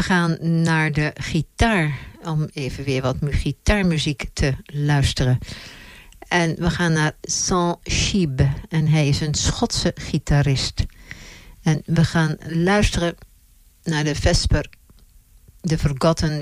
gaan naar de gitaar om even weer wat gitaarmuziek te luisteren. En we gaan naar Saint-Chib en hij is een Schotse gitarist. En we gaan luisteren naar de Vesper, The Forgotten